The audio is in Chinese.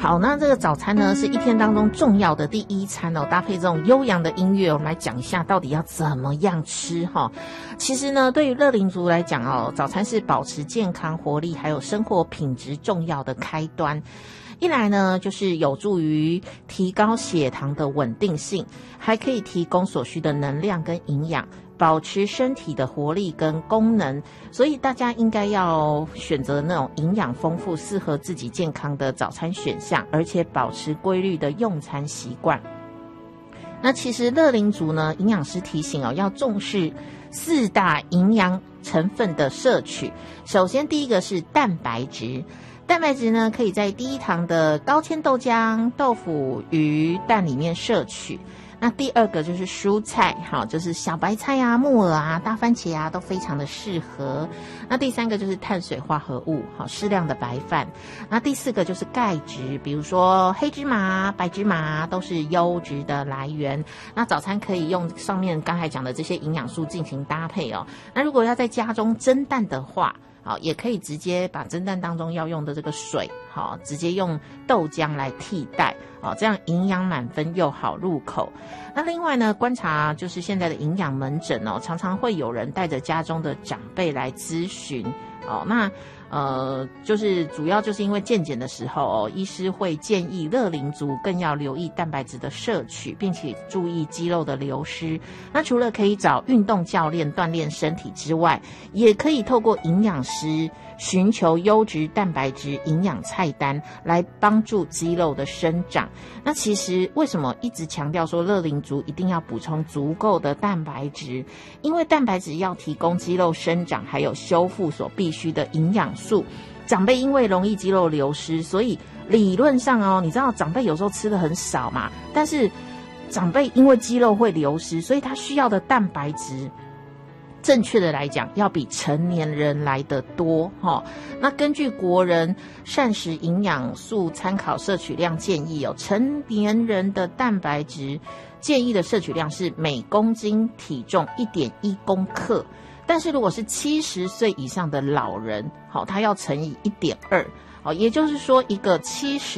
好，那这个早餐呢是一天当中重要的第一餐哦，搭配这种悠扬的音乐，我们来讲一下到底要怎么样吃哈。其实呢，对于乐龄族来讲哦，早餐是保持健康活力还有生活品质重要的开端。一来呢，就是有助于提高血糖的稳定性，还可以提供所需的能量跟营养，保持身体的活力跟功能，所以大家应该要选择那种营养丰富、适合自己健康的早餐选项，而且保持规律的用餐习惯。那其实乐龄族呢，营养师提醒哦，要重视4大营养成分的摄取。首先第一个是蛋白质。蛋白质呢，可以在低糖的高纤豆浆、豆腐、鱼、蛋里面摄取。那第二个就是蔬菜，好，就是小白菜啊、木耳啊、大番茄啊，都非常的适合。那第三个就是碳水化合物，好，适量的白饭。那第四个就是钙质，比如说黑芝麻、白芝麻都是优质的来源。那早餐可以用上面刚才讲的这些营养素进行搭配哦。那如果要在家中蒸蛋的话，好，也可以直接把蒸蛋当中要用的这个水，好，直接用豆浆来替代，好，这样营养满分又好入口。那另外呢，观察就是现在的营养门诊哦，常常会有人带着家中的长辈来咨询，哦，那就是主要就是因为健检的时候哦，医师会建议乐龄族更要留意蛋白质的摄取，并且注意肌肉的流失。那除了可以找运动教练锻炼身体之外，也可以透过营养师寻求优质蛋白质营养菜单来帮助肌肉的生长。那其实为什么一直强调说乐龄族一定要补充足够的蛋白质？因为蛋白质要提供肌肉生长还有修复所必须的营养素。长辈因为容易肌肉流失，所以理论上哦，你知道长辈有时候吃的很少嘛，但是长辈因为肌肉会流失，所以他需要的蛋白质正确的来讲要比成年人来得多齁。那根据国人膳食营养素参考摄取量建议哦，成年人的蛋白质建议的摄取量是每公斤体重 1.1 公克，但是如果是70岁以上的老人，好，他要乘以 1.2，好，也就是说一个70